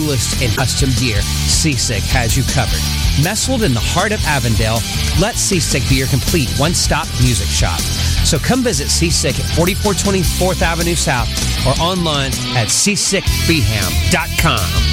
specialist in custom gear, Seasick has you covered. Nestled in the heart of Avondale, let Seasick be your complete one-stop music shop. So come visit Seasick at 4424th Avenue South or online at seasickbeham.com.